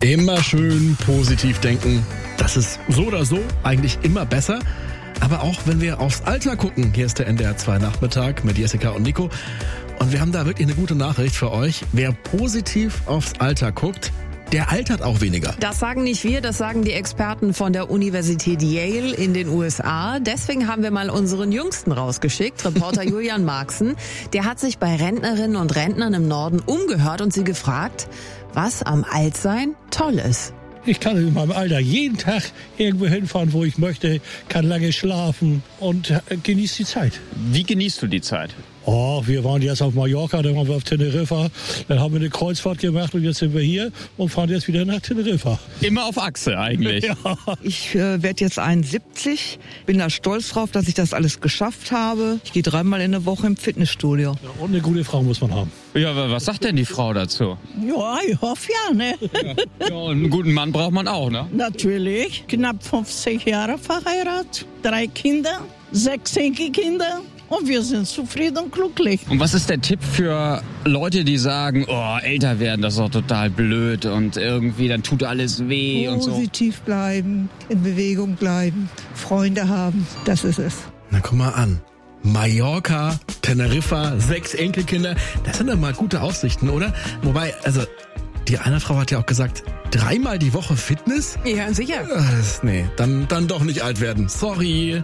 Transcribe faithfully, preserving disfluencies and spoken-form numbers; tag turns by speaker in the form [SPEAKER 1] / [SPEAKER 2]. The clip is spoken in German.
[SPEAKER 1] Immer schön positiv denken. Das ist so oder so eigentlich immer besser. Aber auch wenn wir aufs Alter gucken, hier ist der N D R zwei Nachmittag mit Jessica und Nico. Und wir haben da wirklich eine gute Nachricht für euch. Wer positiv aufs Alter guckt, der altert auch weniger.
[SPEAKER 2] Das sagen nicht wir, das sagen die Experten von der Universität Yale in den U S A. Deswegen haben wir mal unseren Jüngsten rausgeschickt, Reporter Julian Marxen. Der hat sich bei Rentnerinnen und Rentnern im Norden umgehört und sie gefragt, was am Altsein toll ist.
[SPEAKER 3] Ich kann in meinem Alter jeden Tag irgendwo hinfahren, wo ich möchte, kann lange schlafen und genieße die Zeit.
[SPEAKER 4] Wie genießt du die Zeit?
[SPEAKER 3] Oh, wir waren jetzt auf Mallorca, dann waren wir auf Teneriffa, dann haben wir eine Kreuzfahrt gemacht und jetzt sind wir hier und fahren jetzt wieder nach Teneriffa.
[SPEAKER 4] Immer auf Achse eigentlich.
[SPEAKER 3] Ja.
[SPEAKER 5] Ich äh, werde jetzt einundsiebzig, bin da stolz drauf, dass ich das alles geschafft habe. Ich gehe dreimal in der Woche im Fitnessstudio.
[SPEAKER 3] Ja, und eine gute Frau muss man haben.
[SPEAKER 4] Ja, aber was sagt denn die Frau dazu?
[SPEAKER 5] Ja, ich hoffe ja, ne?
[SPEAKER 4] Ja, ja, und einen guten Mann braucht man auch, ne?
[SPEAKER 5] Natürlich. Knapp fünfzig Jahre verheiratet, drei Kinder, sechs Enkelkinder. Und wir sind zufrieden und glücklich.
[SPEAKER 4] Und was ist der Tipp für Leute, die sagen, oh, älter werden, das ist doch total blöd und irgendwie, dann tut alles weh und so?
[SPEAKER 6] Positiv bleiben, in Bewegung bleiben, Freunde haben, das ist es.
[SPEAKER 1] Na, guck mal an. Mallorca, Teneriffa, sechs Enkelkinder, das sind doch mal gute Aussichten, oder? Wobei, also, die eine Frau hat ja auch gesagt, dreimal die Woche Fitness?
[SPEAKER 2] Ja, sicher.
[SPEAKER 1] Das, nee, dann, dann doch nicht alt werden. Sorry.